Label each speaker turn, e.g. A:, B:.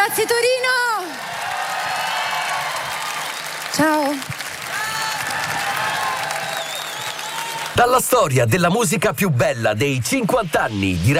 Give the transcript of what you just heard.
A: Grazie Torino! Ciao!
B: Dalla storia della musica più bella dei 50 anni di